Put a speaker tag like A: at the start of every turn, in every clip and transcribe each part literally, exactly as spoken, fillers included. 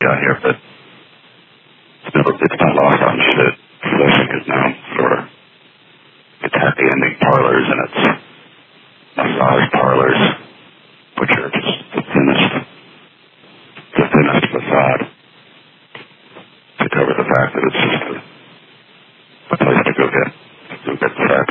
A: got here, but it's, never, it's not lost on me that Flushing is known for its happy ending parlors and its massage parlors, which are just the thinnest, the thinnest facade to cover the fact that it's just a, a place to go get, to go get sex.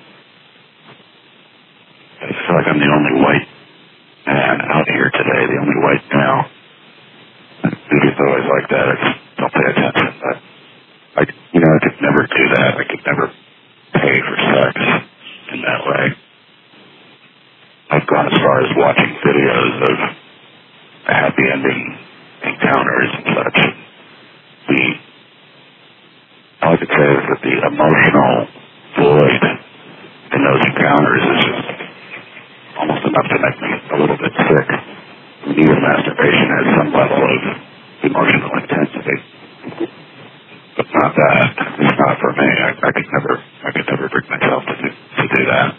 A: I feel like I'm the only white man out here today, the only white male. It's always like that. I just don't pay attention. But I, you know, I could never do that. I could never pay for sex in that way. I've gone as far as watching videos of happy ending encounters and such. The, all I could say is that the emotional void in those encounters is just almost enough to make me a little bit sick. Even masturbation has some level of emotional intensity, but not that. It's not for me. I, I could never, I could never bring myself to do, to do that.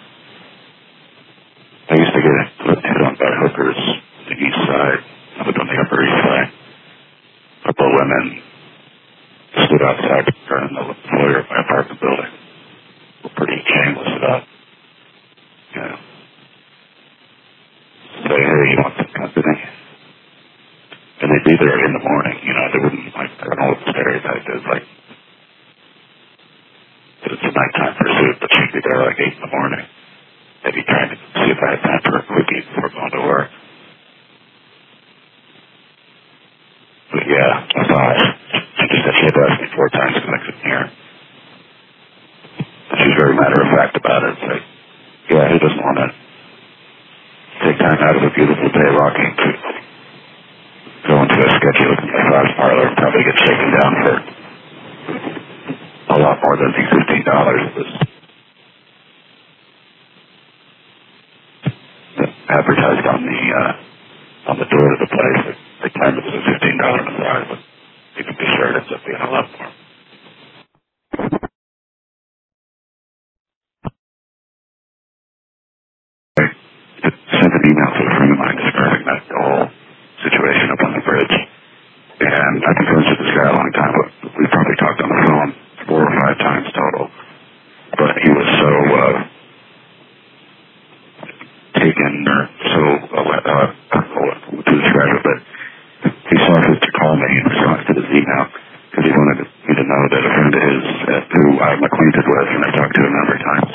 A: I used to get hit on by hookers on the east side. I lived on the Upper East Side. A couple of women stood outside in the foyer of my apartment building. Were pretty shameless about, you know, say, hey, you want some company? And they'd be there in the morning, you know, they wouldn't, like, I don't know what the stereotype is, like, it's a nighttime pursuit, but she'd be there like eight in the morning. They'd be trying to see if I had time for a quickie before going to work. But yeah, I thought, she just said she had to ask me four times because I couldn't hear. She was very matter of fact about it. It's like, yeah, who doesn't want to take time out of a beautiful day walking to go into a sketchy looking massage parlor and probably get shaken down for a lot more than the fifteen dollars it was advertised on the uh, on the door of the place. They, they claimed it was a fifteen dollar massage, but you can be sure it ends up being a lot more. Sent an email to a friend of mine describing that whole situation up on the bridge. And I've been friends with this guy a long time, but we probably talked on the phone four or five times total. But he was so uh, taken or so, uh, uh, I don't know what to describe it, but he saw fit to call me in response to his email because he wanted me to know that a friend of his uh, who I'm acquainted with and I've talked to a number of times